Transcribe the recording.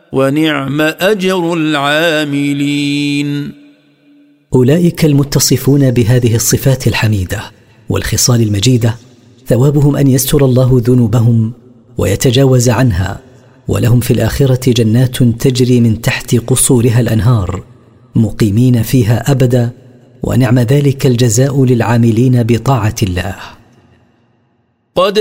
ونعم أجر العاملين. أولئك المتصفون بهذه الصفات الحميدة والخصال المجيدة ثوابهم أن يستر الله ذنوبهم ويتجاوز عنها، ولهم في الآخرة جنات تجري من تحت قصورها الأنهار مقيمين فيها أبدا، ونعم ذلك الجزاء للعاملين بطاعة الله.